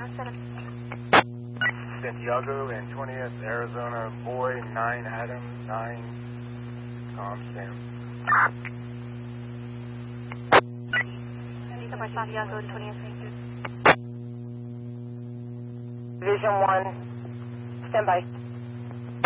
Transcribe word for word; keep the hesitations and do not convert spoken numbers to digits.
Santiago and twentieth Arizona, boy, nine Adam, nine, calm, stand. Santiago, twentieth. Division one, stand by.